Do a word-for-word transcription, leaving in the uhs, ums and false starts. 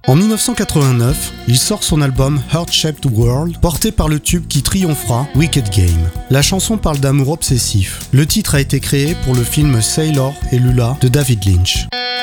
En dix-neuf cent quatre-vingt-neuf, il sort son album Heart-Shaped World, porté par le tube qui triomphera, Wicked Game. La chanson parle d'amour obsessif. Le titre a été créé pour le film Sailor et Lula de David Lynch.